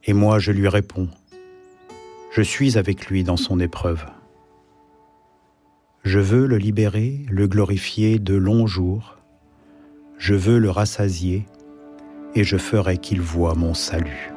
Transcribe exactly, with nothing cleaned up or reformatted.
Et moi, je lui réponds. Je suis avec lui dans son épreuve. Je veux le libérer, le glorifier de longs jours. Je veux le rassasier, et je ferai qu'il voie mon salut.